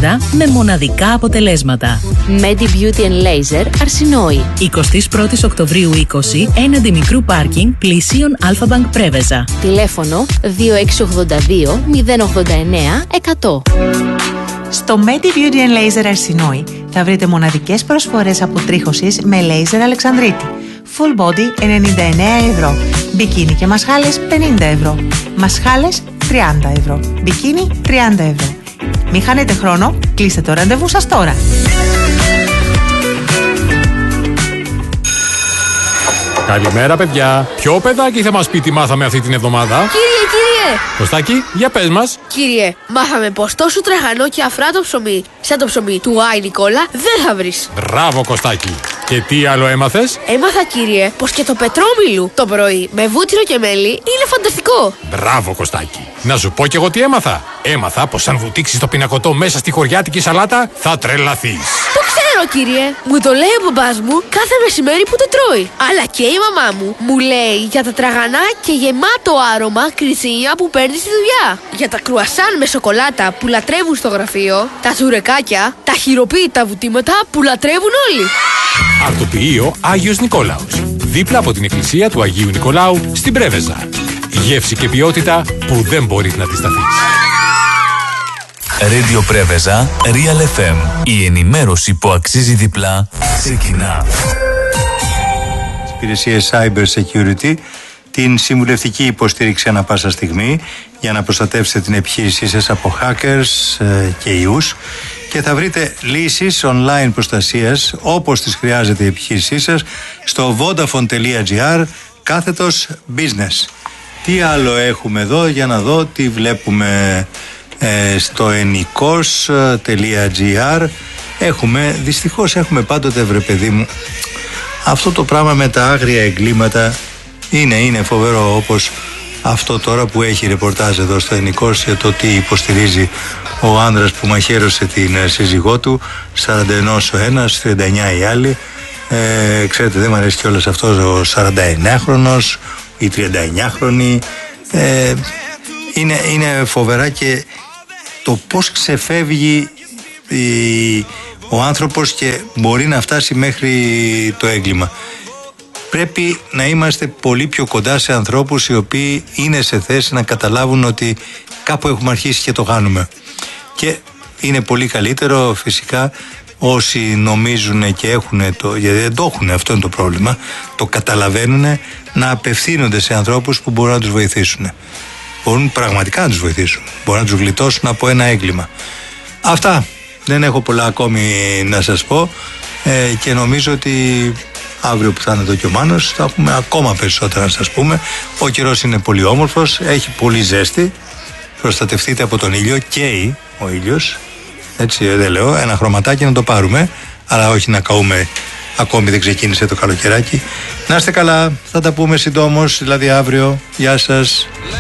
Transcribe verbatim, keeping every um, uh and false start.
πενήντα με μοναδικά αποτελέσματα. Medi Beauty and Laser Αρσινόη. εικοστή πρώτη Οκτωβρίου είκοσι έναντι μικρού πάρκινγκ πλησίων Αλφα-Bank Πρέβεζα. Τηλέφωνο δύο έξι ογδόντα δύο μηδέν ογδόντα εννέα εκατό. Στο Medi Beauty and Laser Αρσινόη θα βρείτε μοναδικές προσφορές αποτρίχωσης με λέιζερ Αλεξανδρίτη. Full body ενενήντα εννέα ευρώ. Μπικίνι και μασχάλες πενήντα ευρώ. Μασχάλες τριάντα ευρώ. Μπικίνι τριάντα ευρώ. Μην χάνετε χρόνο, κλείστε το ραντεβού σας τώρα. Καλημέρα, παιδιά. Ποιο παιδάκι θα μας πει τι μάθαμε αυτή την εβδομάδα? Κύριε, κύριε! Κωστάκη, για πες μας. Κύριε, μάθαμε πως τόσο τραχανό και αφράτο ψωμί, σαν το ψωμί του Άι Νικόλα, δεν θα βρεις. Μπράβο, Κωστάκη. Και τι άλλο έμαθες? Έμαθα, κύριε, πως και το πετρόμιλου το πρωί με βούτυρο και μέλι είναι φανταστικό. Μπράβο, Κωστάκη. Να σου πω κι εγώ τι έμαθα. Έμαθα πως αν βουτήξεις το πινακωτό μέσα στη χωριάτικη σαλάτα, θα τρελαθείς. Το ξέρω, κύριε. Μου το λέει ο μπαμπάς μου κάθε μεσημέρι που το τρώει. Αλλά και η μαμά μου μου λέει για τα τραγανά και γεμάτο άρωμα κριτσίνια που παίρνει στη δουλειά. Για τα κρουασάν με σοκολάτα που λατρεύουν στο γραφείο. Τα ζουρεκάκια, τα χειροποίητα βουτήματα που λατρεύουν όλοι. Αρτοποιείο Άγιος Νικόλαος. Δίπλα από την εκκλησία του Αγίου Νικολάου στην Πρέβεζα. Γεύση και ποιότητα που δεν μπορείς να αντισταθείς. Radio Πρέβεζα, Real εφ εμ. Η ενημέρωση που αξίζει διπλά ξεκινά. Υπηρεσίες Cyber Security, την συμβουλευτική υποστήριξη ανά πάσα στιγμή για να προστατεύσετε την επιχείρησή σας από hackers και ιούς, και θα βρείτε λύσεις online προστασίας όπως τις χρειάζεται η επιχείρησή σας στο vodafone.gr κάθετος business. Τι άλλο έχουμε εδώ, για να δω τι βλέπουμε ε, στο enikos.gr. Έχουμε, δυστυχώς έχουμε πάντοτε, βρε παιδί μου, αυτό το πράγμα με τα άγρια εγκλήματα είναι, είναι φοβερό, όπως αυτό τώρα που έχει ρεπορτάζ εδώ στο Enikos για το τι υποστηρίζει ο άνδρας που μαχαίρωσε την σύζυγό του, σαράντα ένα ο ένας, τριάντα εννέα η άλλη. Ε, ξέρετε, δεν μου αρέσει κιόλας αυτός ο σαρανταεννέαχρονος, η τριανταεννέαχρονη. Ε, είναι, είναι φοβερά, και το πώς ξεφεύγει η, ο άνθρωπος και μπορεί να φτάσει μέχρι το έγκλημα. Πρέπει να είμαστε πολύ πιο κοντά σε ανθρώπους οι οποίοι είναι σε θέση να καταλάβουν ότι κάπου έχουμε αρχίσει και το κάνουμε. Και είναι πολύ καλύτερο φυσικά όσοι νομίζουν και έχουν το, γιατί δεν το έχουν, αυτό είναι το πρόβλημα, το καταλαβαίνουν, να απευθύνονται σε ανθρώπους που μπορούν να τους βοηθήσουν. Μπορούν πραγματικά να τους βοηθήσουν, μπορούν να τους γλιτώσουν από ένα έγκλημα. Αυτά, δεν έχω πολλά ακόμη να σας πω, ε, και νομίζω ότι αύριο που θα είναι εδώ και ο Μάνος θα έχουμε ακόμα περισσότερα να σας πούμε. Ο καιρός είναι πολύ όμορφος, έχει πολύ ζέστη, προστατευτείτε από τον ήλιο, καίει ο ήλιος, έτσι δεν λέω, ένα χρωματάκι να το πάρουμε, αλλά όχι να καούμε, ακόμη δεν ξεκίνησε το καλοκαιράκι. Να είστε καλά, θα τα πούμε συντόμως, δηλαδή αύριο. Γεια σας.